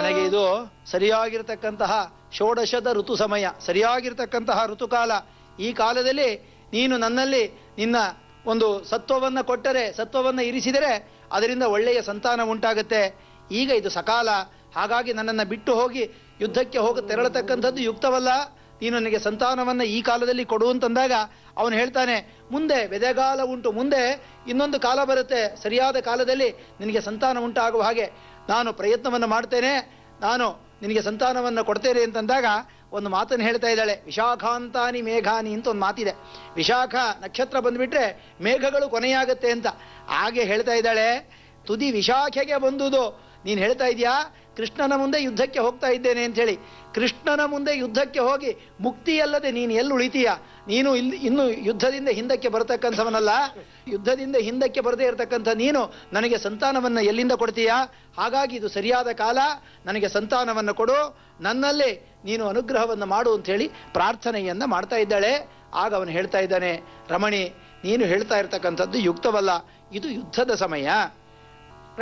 ನನಗೆ ಇದು ಸರಿಯಾಗಿರ್ತಕ್ಕಂತಹ ಷೋಡಶದ ಋತು ಸಮಯ, ಸರಿಯಾಗಿರ್ತಕ್ಕಂತಹ ಋತುಕಾಲ. ಈ ಕಾಲದಲ್ಲಿ ನೀನು ನನ್ನಲ್ಲಿ ನಿನ್ನ ಒಂದು ಸತ್ವವನ್ನು ಕೊಟ್ಟರೆ, ಸತ್ವವನ್ನು ಇರಿಸಿದರೆ ಅದರಿಂದ ಒಳ್ಳೆಯ ಸಂತಾನ ಉಂಟಾಗುತ್ತೆ. ಈಗ ಇದು ಸಕಾಲ, ಹಾಗಾಗಿ ನನ್ನನ್ನು ಬಿಟ್ಟು ಹೋಗಿ ಯುದ್ಧಕ್ಕೆ ಹೋಗಿ ತೆರಳತಕ್ಕಂಥದ್ದು ಯುಕ್ತವಲ್ಲ. ನೀನು ನನಗೆ ಸಂತಾನವನ್ನು ಈ ಕಾಲದಲ್ಲಿ ಕೊಡು ಅಂತಂದಾಗ ಅವನು ಹೇಳ್ತಾನೆ, ಮುಂದೆ ಬೆದೆಗಾಲ ಉಂಟು, ಮುಂದೆ ಇನ್ನೊಂದು ಕಾಲ ಬರುತ್ತೆ, ಸರಿಯಾದ ಕಾಲದಲ್ಲಿ ನಿನಗೆ ಸಂತಾನ ಉಂಟಾಗುವ ಹಾಗೆ ನಾನು ಪ್ರಯತ್ನವನ್ನು ಮಾಡ್ತೇನೆ, ನಾನು ನಿನಗೆ ಸಂತಾನವನ್ನು ಕೊಡ್ತೇನೆ ಅಂತಂದಾಗ ಒಂದು ಮಾತನ್ನು ಹೇಳ್ತಾ ಇದ್ದಾಳೆ. ವಿಶಾಖಾಂತಾನಿ ಮೇಘಾನಿ ಅಂತ ಒಂದು ಮಾತಿದೆ. ವಿಶಾಖ ನಕ್ಷತ್ರ ಬಂದುಬಿಟ್ರೆ ಮೇಘಗಳು ಕೊನೆಯಾಗತ್ತೆ ಅಂತ. ಹಾಗೆ ಹೇಳ್ತಾ ಇದ್ದಾಳೆ, ತುದಿ ವಿಶಾಖೆಗೆ ಬಂದುದು. ನೀನು ಹೇಳ್ತಾ ಇದೆಯಾ ಕೃಷ್ಣನ ಮುಂದೆ ಯುದ್ಧಕ್ಕೆ ಹೋಗ್ತಾ ಇದ್ದೇನೆ ಅಂಥೇಳಿ. ಕೃಷ್ಣನ ಮುಂದೆ ಯುದ್ಧಕ್ಕೆ ಹೋಗಿ ಮುಕ್ತಿಯಲ್ಲದೆ ನೀನು ಎಲ್ಲಿ ಉಳಿತೀಯ? ನೀನು ಇನ್ನು ಯುದ್ಧದಿಂದ ಹಿಂದಕ್ಕೆ ಬರತಕ್ಕಂಥವನಲ್ಲ. ಯುದ್ಧದಿಂದ ಹಿಂದಕ್ಕೆ ಬರದೇ ಇರತಕ್ಕಂಥ ನೀನು ನನಗೆ ಸಂತಾನವನ್ನು ಎಲ್ಲಿಂದ ಕೊಡ್ತೀಯಾ? ಹಾಗಾಗಿ ಇದು ಸರಿಯಾದ ಕಾಲ, ನನಗೆ ಸಂತಾನವನ್ನು ಕೊಡು, ನನ್ನಲ್ಲಿ ನೀನು ಅನುಗ್ರಹವನ್ನು ಮಾಡು ಅಂಥೇಳಿ ಪ್ರಾರ್ಥನೆಯನ್ನು ಮಾಡ್ತಾ ಇದ್ದಾಳೆ. ಆಗ ಅವನು ಹೇಳ್ತಾ ಇದ್ದಾನೆ, ರಮಣಿ ನೀನು ಹೇಳ್ತಾ ಇರ್ತಕ್ಕಂಥದ್ದು ಯುಕ್ತವಲ್ಲ, ಇದು ಯುದ್ಧದ ಸಮಯ.